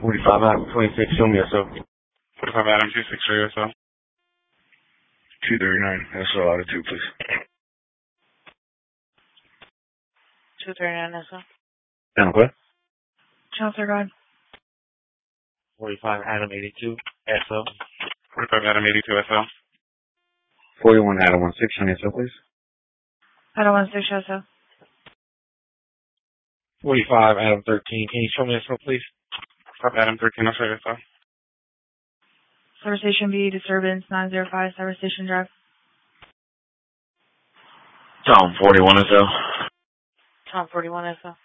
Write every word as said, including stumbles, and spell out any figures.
forty-five Adam twenty-six, show me S O. forty-five Adam twenty-six, show you S O. two thirty-nine, S O out of two, please. two thirty-nine S O. Down, what? Chancellor God. forty-five Adam eighty-two, S O. forty-five Adam eighty-two, S O. forty-one Adam one six, show me S O, please. Adam one six S O. forty-five Adam thirteen, can you show me S O, please? forty-five Adam thirteen, I'll show you S O. Service Station B, disturbance nine zero five, Service Station Drive. Tom forty-one S O. Tom forty-one S O.